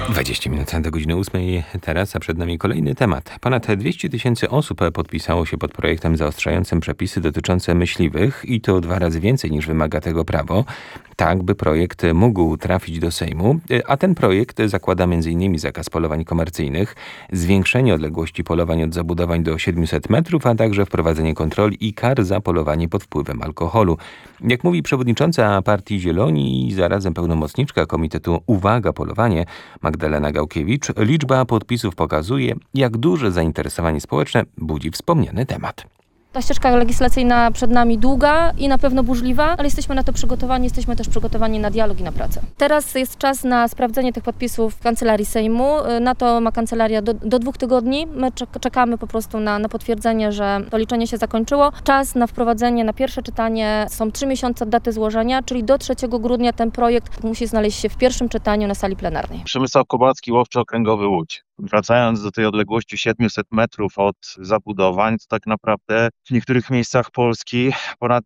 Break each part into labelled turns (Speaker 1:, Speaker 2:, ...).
Speaker 1: 20 minut do godziny 8. Teraz, a przed nami kolejny temat. Ponad 200 000 osób podpisało się pod projektem zaostrzającym przepisy dotyczące myśliwych i to 2 razy więcej niż wymaga tego prawo, tak by projekt mógł trafić do Sejmu. A ten projekt zakłada m.in. zakaz polowań komercyjnych, zwiększenie odległości polowań od zabudowań do 700 metrów, a także wprowadzenie kontroli i kar za polowanie pod wpływem alkoholu. Jak mówi przewodnicząca Partii Zieloni i zarazem pełnomocniczka Komitetu Uwaga Polowanie, Magdalena Gałkiewicz, liczba podpisów pokazuje, jak duże zainteresowanie społeczne budzi wspomniany temat.
Speaker 2: Ta ścieżka legislacyjna przed nami długa i na pewno burzliwa, ale jesteśmy na to przygotowani, jesteśmy też przygotowani na dialog i na pracę. Teraz jest czas na sprawdzenie tych podpisów w Kancelarii Sejmu. Na to ma Kancelaria do 2 tygodni. My czekamy po prostu na potwierdzenie, że to liczenie się zakończyło. Czas na wprowadzenie na pierwsze czytanie są 3 miesiące od daty złożenia, czyli do 3 grudnia ten projekt musi znaleźć się w pierwszym czytaniu na sali plenarnej.
Speaker 3: Przemysław Kowalski, Łowczo-Okręgowy Łódź. Wracając do tej odległości 700 metrów od zabudowań, to tak naprawdę w niektórych miejscach Polski ponad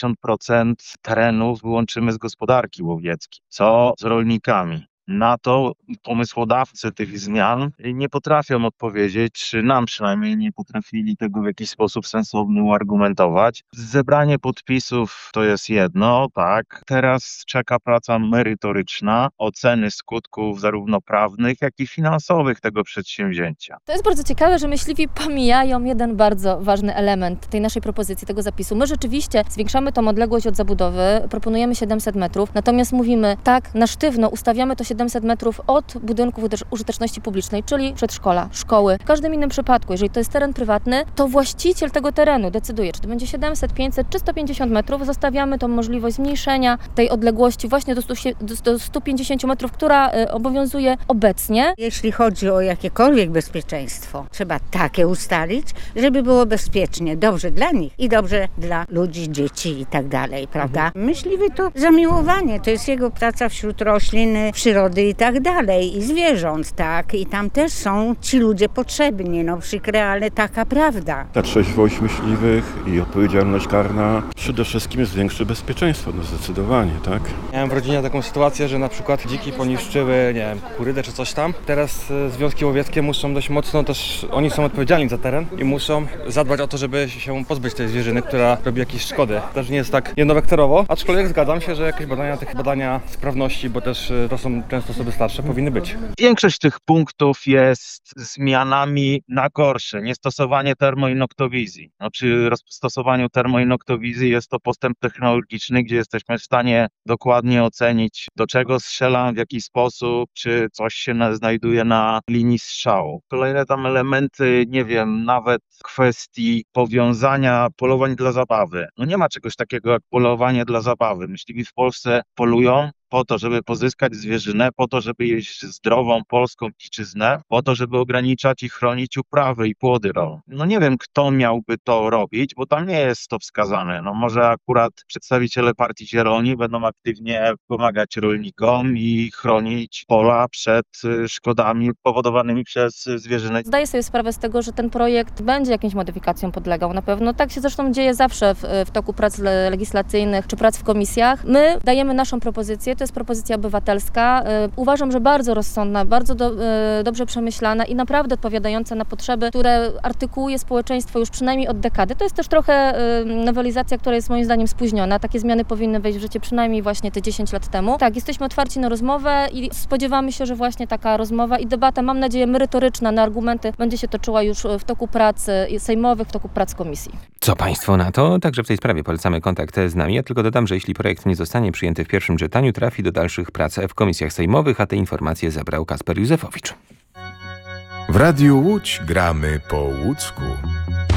Speaker 3: 90% terenów wyłączymy z gospodarki łowieckiej. Co z rolnikami? Na to pomysłodawcy tych zmian nie potrafią odpowiedzieć, czy nam przynajmniej nie potrafili tego w jakiś sposób sensowny uargumentować. Zebranie podpisów to jest jedno, tak. Teraz czeka praca merytoryczna, oceny skutków zarówno prawnych, jak i finansowych tego przedsięwzięcia.
Speaker 2: To jest bardzo ciekawe, że myśliwi pomijają jeden bardzo ważny element tej naszej propozycji, tego zapisu. My rzeczywiście zwiększamy tą odległość od zabudowy, proponujemy 700 metrów, natomiast mówimy tak, na sztywno ustawiamy to 700 metrów od budynków użyteczności publicznej, czyli przedszkola, szkoły. W każdym innym przypadku, jeżeli to jest teren prywatny, to właściciel tego terenu decyduje, czy to będzie 700, 500 czy 150 metrów. Zostawiamy tą możliwość zmniejszenia tej odległości właśnie do 150 metrów, która obowiązuje obecnie.
Speaker 4: Jeśli chodzi o jakiekolwiek bezpieczeństwo, trzeba takie ustalić, żeby było bezpiecznie, dobrze dla nich i dobrze dla ludzi, dzieci i tak dalej, prawda? Myśliwy to zamiłowanie, to jest jego praca wśród roślin, przyrody i tak dalej, i zwierząt, tak, i tam też są ci ludzie potrzebni, no przykre, ale taka prawda.
Speaker 5: Ta trzeźwość myśliwych i odpowiedzialność karna przede wszystkim zwiększy bezpieczeństwo, no zdecydowanie, tak.
Speaker 6: Miałem w rodzinie taką sytuację, że na przykład dziki poniszczyły, nie wiem, kukurydę czy coś tam. Teraz związki łowieckie muszą dość mocno też, oni są odpowiedzialni za teren i muszą zadbać o to, żeby się pozbyć tej zwierzyny, która robi jakieś szkody. Też nie jest tak jednowektorowo, aczkolwiek zgadzam się, że jakieś badania sprawności, bo też to są często osoby starsze, powinny być.
Speaker 3: Większość tych punktów jest zmianami na gorsze. Niestosowanie termoinoktowizji. Przy stosowaniu termoinoktowizji jest to postęp technologiczny, gdzie jesteśmy w stanie dokładnie ocenić, do czego strzelam, w jaki sposób, czy coś się znajduje na linii strzału. Kolejne tam elementy, nie wiem, nawet kwestii powiązania polowań dla zabawy. Nie ma czegoś takiego jak polowanie dla zabawy. Myśliwi w Polsce polują po to, żeby pozyskać zwierzynę, po to, żeby jeść zdrową polską dziczyznę, po to, żeby ograniczać i chronić uprawy i płody rolne. Nie wiem, kto miałby to robić, bo tam nie jest to wskazane. Może akurat przedstawiciele Partii Zieloni będą aktywnie pomagać rolnikom i chronić pola przed szkodami powodowanymi przez zwierzynę.
Speaker 2: Zdaję sobie sprawę z tego, że ten projekt będzie jakimś modyfikacjom podlegał na pewno. Tak się zresztą dzieje zawsze w toku prac legislacyjnych czy prac w komisjach. My dajemy naszą propozycję. To jest propozycja obywatelska. Uważam, że bardzo rozsądna, bardzo dobrze przemyślana i naprawdę odpowiadająca na potrzeby, które artykułuje społeczeństwo już przynajmniej od dekady. To jest też trochę nowelizacja, która jest moim zdaniem spóźniona. Takie zmiany powinny wejść w życie przynajmniej właśnie te 10 lat temu. Tak, jesteśmy otwarci na rozmowę i spodziewamy się, że właśnie taka rozmowa i debata, mam nadzieję, merytoryczna na argumenty będzie się toczyła już w toku prac sejmowych, w toku prac komisji.
Speaker 1: Co państwo na to? Także w tej sprawie polecamy kontakt z nami. Ja tylko dodam, że jeśli projekt nie zostanie przyjęty w pierwszym czytaniu, trafi do dalszych prac w komisjach sejmowych, a te informacje zebrał Kasper Józefowicz.
Speaker 7: W Radiu Łódź gramy po łódzku.